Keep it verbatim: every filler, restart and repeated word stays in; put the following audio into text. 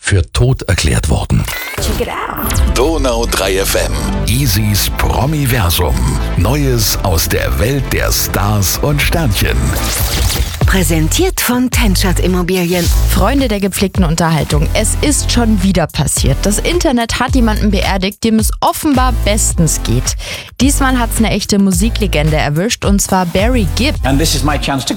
für tot erklärt worden. Check it out. Donau drei F M. Easys Promiversum. Neues aus der Welt der Stars und Sternchen. Präsentiert von Tenschert Immobilien. Freunde der gepflegten Unterhaltung, es ist schon wieder passiert. Das Internet hat jemanden beerdigt, dem es offenbar bestens geht. Diesmal hat es eine echte Musiklegende erwischt, und zwar Barry Gibb. And this is my chance to